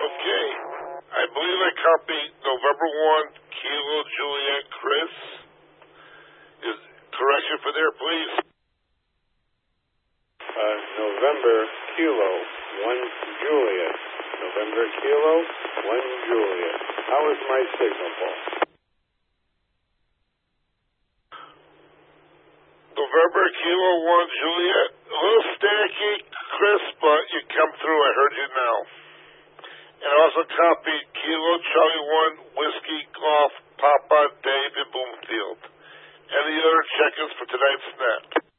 Okay. I believe I copied November 1, Kilo Juliet Chris. Is correction for there, please? November Kilo 1 Juliet. November Kilo 1 Juliet. How is my signal, Paul? November Kilo 1 Juliet. A little staticky, Chris, but you come through. I heard you now. And also copy Kilo Charlie 1 Whiskey Golf Papa David Bloomfield. Any other check-ins for tonight's net?